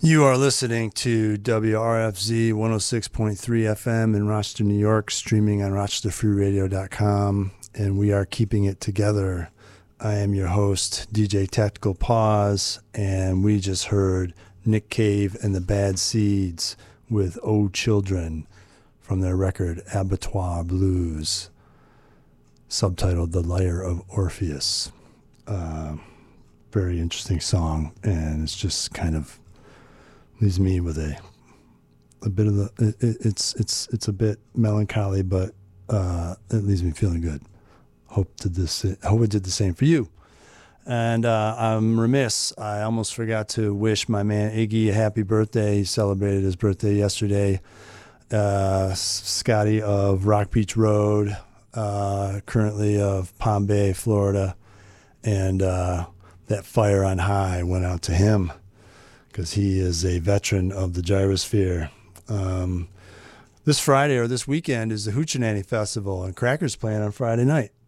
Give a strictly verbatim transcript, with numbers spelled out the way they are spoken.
You are listening to W R F Z one oh six point three F M in Rochester, New York, streaming on rochester free radio dot com, and we are keeping it together. I am your host, D J Tactical Pause, and we just heard Nick Cave and the Bad Seeds with Oh Children from their record Abattoir Blues, subtitled The Lyre of Orpheus. Uh, very interesting song, and it's just kind of leaves me with a a bit of the it, it's it's it's a bit melancholy, but uh, it leaves me feeling good. Hope to this hope it did the same for you. And uh, I'm remiss. I almost forgot to wish my man Iggy a happy birthday. He celebrated his birthday yesterday. Uh, Scotty of Rock Beach Road, uh, currently of Palm Bay, Florida, and uh, that fire on high went out to him, because he is a veteran of the gyrosphere. Um, this Friday or this weekend is the Hoochie Festival, and Crackers playing on Friday night.